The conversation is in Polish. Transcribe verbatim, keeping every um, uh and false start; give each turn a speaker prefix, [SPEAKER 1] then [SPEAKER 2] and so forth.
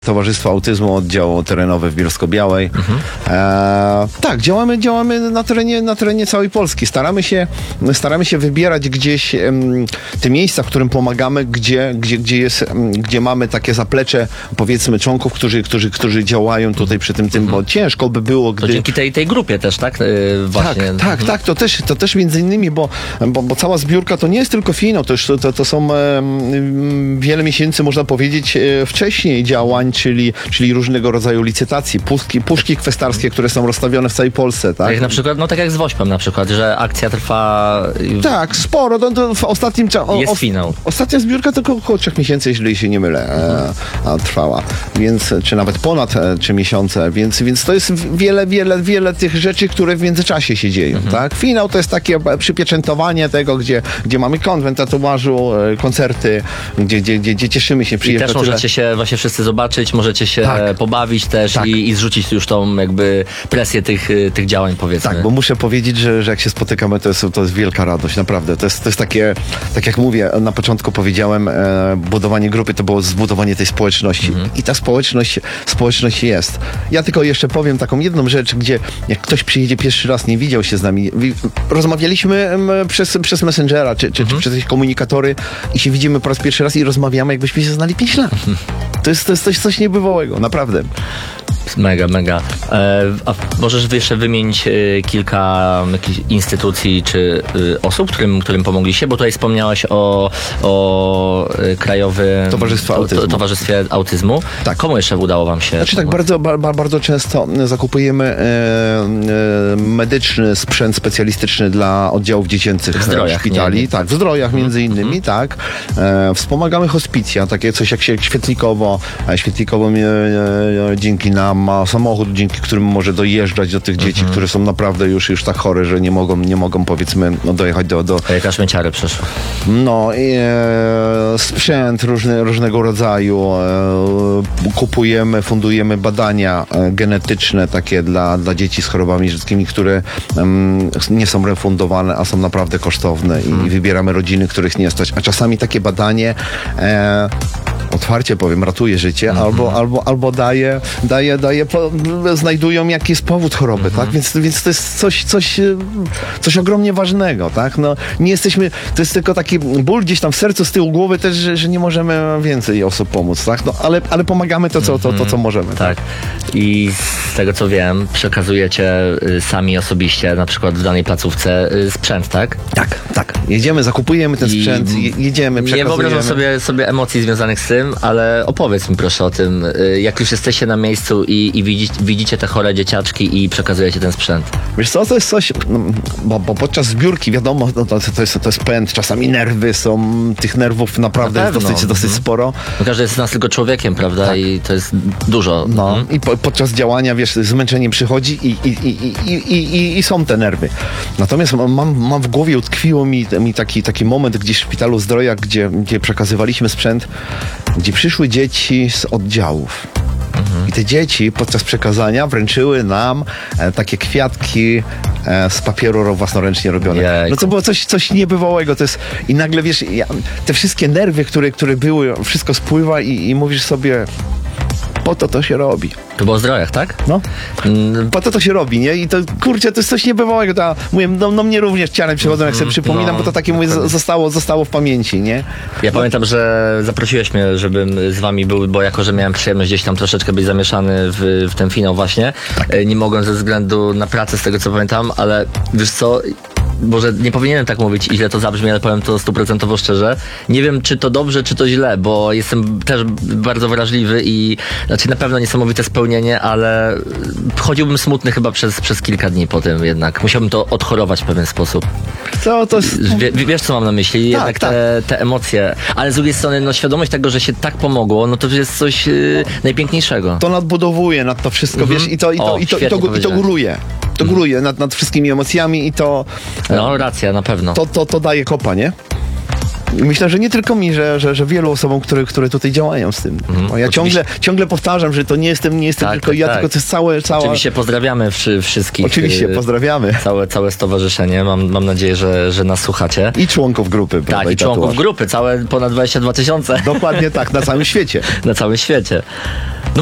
[SPEAKER 1] Towarzystwo Autyzmu, oddział terenowy w Bielsko-Białej. Mhm. E, tak, działamy, działamy na terenie, na terenie całej Polski. Staramy się, staramy się wybierać gdzieś em, te miejsca, w którym pomagamy, gdzie, gdzie, gdzie, jest, em, gdzie mamy takie zaplecze, powiedzmy, członków, którzy, którzy, którzy działają tutaj przy tym, tym
[SPEAKER 2] mhm.
[SPEAKER 1] bo ciężko by było, gdy...
[SPEAKER 2] To dzięki tej, tej grupie też, tak? Yy, właśnie.
[SPEAKER 1] Tak, tak,
[SPEAKER 2] mhm.
[SPEAKER 1] tak, to też, to też między innymi, bo, bo, bo cała zbiórka to nie jest tylko finał, to, to, to są em, wiele miesięcy, można powiedzieć, e, wcześniej działań, Czyli, czyli różnego rodzaju licytacji, puszki, puszki kwestarskie, które są rozstawione w całej Polsce, tak?
[SPEAKER 2] Jak na przykład, no tak jak z Wośpem na przykład, że akcja trwa...
[SPEAKER 1] Tak, sporo. To, to w ostatnim czasie...
[SPEAKER 2] Jest finał.
[SPEAKER 1] Ostatnia zbiórka tylko około trzech miesięcy, jeżeli się nie mylę, e, trwała. Więc, czy nawet ponad e, trzy miesiące, więc, więc to jest wiele, wiele, wiele tych rzeczy, które w międzyczasie się dzieją, mhm. tak? Finał to jest takie przypieczętowanie tego, gdzie, gdzie mamy konwent tatuażu, e, koncerty, gdzie, gdzie, gdzie, gdzie cieszymy się,
[SPEAKER 2] I
[SPEAKER 1] przyjeżdża
[SPEAKER 2] też możecie się właśnie wszyscy zobaczyć, możecie się tak. pobawić też tak. i, i zrzucić już tą jakby presję tych, tych działań, powiedzmy.
[SPEAKER 1] Tak, bo muszę powiedzieć, że, że jak się spotykamy, to jest, to jest wielka radość, naprawdę. To jest, to jest takie, tak jak mówię, na początku powiedziałem, e, budowanie grupy to było zbudowanie tej społeczności. Mhm. I ta społeczność, społeczność jest. Ja tylko jeszcze powiem taką jedną rzecz, gdzie jak ktoś przyjedzie pierwszy raz, nie widział się z nami, rozmawialiśmy m, przez, przez Messengera, czy, czy, mhm. czy przez jakieś komunikatory i się widzimy po raz pierwszy raz i rozmawiamy, jakbyśmy się znali pięć lat. Mhm. To jest, to jest coś, coś niebywałego, naprawdę.
[SPEAKER 2] Mega, mega. E, a możesz jeszcze wymienić e, kilka jakichś instytucji czy e, osób, którym, którym pomogliście? Bo tutaj wspomniałeś o, o e, Krajowym
[SPEAKER 1] Towarzystwie Autyzmu.
[SPEAKER 2] To, Towarzystwie Autyzmu.
[SPEAKER 1] Tak.
[SPEAKER 2] Komu jeszcze udało wam się?
[SPEAKER 1] Znaczy tak, bardzo, ba, bardzo często zakupujemy e, e, medyczny sprzęt specjalistyczny dla oddziałów dziecięcych w
[SPEAKER 2] zdrojach,
[SPEAKER 1] szpitali.
[SPEAKER 2] nie, nie.
[SPEAKER 1] Tak, w zdrojach między innymi, mm. tak. E, wspomagamy hospicja, takie coś jak się Świetlikowo. Świetlikowo e, e, dzięki nam ma samochód, dzięki którym może dojeżdżać do tych dzieci, mhm. które są naprawdę już, już tak chore, że nie mogą, nie mogą powiedzmy no, dojechać do... do...
[SPEAKER 2] A jaka śmieciary przeszło?
[SPEAKER 1] No, e, sprzęt różny, różnego rodzaju. E, kupujemy, fundujemy badania e, genetyczne takie dla, dla dzieci z chorobami rzadkimi, które em, nie są refundowane, a są naprawdę kosztowne mhm. i wybieramy rodziny, których nie stać. A czasami takie badanie e, otwarcie powiem, ratuje życie, mm-hmm. albo, albo, albo daje, daje, daje po, znajdują jaki jest powód choroby, mm-hmm. tak? Więc, więc to jest coś, coś, coś ogromnie ważnego, tak? No, nie jesteśmy, to jest tylko taki ból gdzieś tam w sercu, z tyłu głowy też, że, że nie możemy więcej osób pomóc, tak? No, ale, ale pomagamy to co, to, to, co możemy.
[SPEAKER 2] Tak. tak. I z tego, co wiem, przekazujecie sami osobiście, na przykład w danej placówce sprzęt, tak?
[SPEAKER 1] Tak, tak. Jedziemy, zakupujemy ten sprzęt, I jedziemy, przekazujemy.
[SPEAKER 2] Nie wyobrażam sobie, sobie emocji związanych z tym, ale opowiedz mi proszę o tym, jak już jesteście na miejscu i, i widzicie, widzicie te chore dzieciaczki i przekazujecie ten sprzęt.
[SPEAKER 1] Wiesz co, to jest coś, no, bo, bo podczas zbiórki wiadomo, no, to, to, jest, to jest pęd, czasami nerwy są, tych nerwów naprawdę na jest dosyć, dosyć sporo.
[SPEAKER 2] No, każdy jest z nas tylko człowiekiem, prawda? Tak. I to jest dużo.
[SPEAKER 1] No
[SPEAKER 2] mhm.
[SPEAKER 1] i po, podczas działania, wiesz, zmęczenie przychodzi i, i, i, i, i, i, i są te nerwy. Natomiast mam, mam w głowie, utkwiło mi, mi taki, taki moment gdzieś w szpitalu Zdroja, gdzie, gdzie przekazywaliśmy sprzęt, gdzie przyszły dzieci z oddziałów. Mhm. I te dzieci podczas przekazania wręczyły nam e, takie kwiatki e, z papieru własnoręcznie robione. Jejku. No to było coś, coś niebywałego. To jest, i nagle wiesz, ja, te wszystkie nerwy, które, które były, wszystko spływa i, i mówisz sobie, po to to się robi.
[SPEAKER 2] To było o zdrojach, tak?
[SPEAKER 1] No. Mm. Po to to się robi, nie? I to, kurczę, to jest coś niebywałego. To, mówię, no, no mnie również ciarem przychodzą, jak sobie przypominam, no, bo to takie, mówię, zostało, zostało w pamięci, nie?
[SPEAKER 2] Ja no. pamiętam, że zaprosiłeś mnie, żebym z wami był, bo jako, że miałem przyjemność gdzieś tam troszeczkę być zamieszany w, w ten finał właśnie, tak. nie mogłem ze względu na pracę, z tego co pamiętam, ale wiesz co... Może nie powinienem tak mówić i źle to zabrzmi, ale powiem to stuprocentowo szczerze. Nie wiem, czy to dobrze, czy to źle, bo jestem też bardzo wrażliwy i znaczy na pewno niesamowite spełnienie, ale chodziłbym smutny chyba przez, przez kilka dni po tym jednak. Musiałbym to odchorować w pewien sposób.
[SPEAKER 1] Co to jest...
[SPEAKER 2] Wie, wiesz, co mam na myśli?
[SPEAKER 1] Tak,
[SPEAKER 2] jednak
[SPEAKER 1] tak.
[SPEAKER 2] Te, te emocje. Ale z drugiej strony, no świadomość tego, że się tak pomogło, no to jest coś yy, najpiękniejszego.
[SPEAKER 1] To nadbudowuje nad to wszystko, mm-hmm. wiesz, i to, i to,
[SPEAKER 2] o,
[SPEAKER 1] i to, i to, i to, i to góruje. To góruje nad, nad wszystkimi emocjami i to...
[SPEAKER 2] No racja, na pewno.
[SPEAKER 1] To, to, to daje kopa, nie? I myślę, że nie tylko mi, że, że, że wielu osobom, które, które tutaj działają z tym. Bo ja
[SPEAKER 2] oczywiście.
[SPEAKER 1] ciągle, ciągle powtarzam, że to nie jestem, nie jestem
[SPEAKER 2] Tak,
[SPEAKER 1] tylko
[SPEAKER 2] tak,
[SPEAKER 1] ja,
[SPEAKER 2] tak.
[SPEAKER 1] tylko to jest całe, cała...
[SPEAKER 2] Oczywiście pozdrawiamy wszy, wszystkich.
[SPEAKER 1] Oczywiście,
[SPEAKER 2] y,
[SPEAKER 1] pozdrawiamy.
[SPEAKER 2] Całe, całe stowarzyszenie. Mam, mam nadzieję, że, że nas słuchacie.
[SPEAKER 1] I członków grupy. Prawda,
[SPEAKER 2] Tak, i członków
[SPEAKER 1] tatuaż.
[SPEAKER 2] grupy, całe ponad dwadzieścia dwa tysiące
[SPEAKER 1] Dokładnie tak, na całym świecie.
[SPEAKER 2] na całym świecie.